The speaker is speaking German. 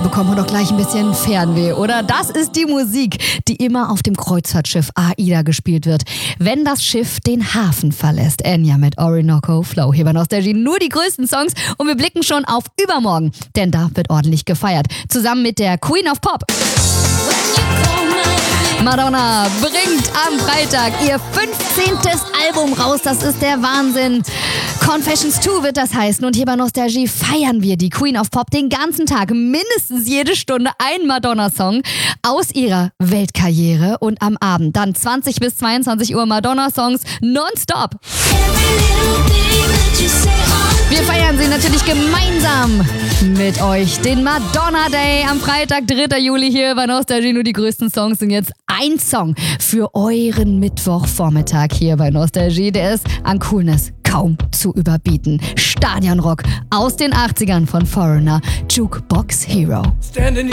bekommt man doch gleich ein bisschen Fernweh, oder? Das ist die Musik, die immer auf dem Kreuzfahrtschiff AIDA gespielt wird, wenn das Schiff den Hafen verlässt. Enya mit Orinoco Flow. Hier bei Nostalgie nur die größten Songs und wir blicken schon auf übermorgen, denn da wird ordentlich gefeiert. Zusammen mit der Queen of Pop. Madonna bringt am Freitag ihr 15. Album raus. Das ist der Wahnsinn. Confessions 2 wird das heißen. Und hier bei Nostalgie feiern wir die Queen of Pop den ganzen Tag. Mindestens jede Stunde ein Madonna-Song aus ihrer Weltkarriere. Und am Abend dann 20 bis 22 Uhr Madonna-Songs nonstop. Wir feiern sie natürlich gemeinsam mit euch. Den Madonna Day am Freitag, 3. Juli hier bei Nostalgie. Nur die größten Songs und jetzt ein Song für euren Mittwochvormittag hier bei Nostalgie. Der ist an Coolness kaum zu überbieten. Stadionrock aus den 80ern von Foreigner, Jukebox Hero. Standing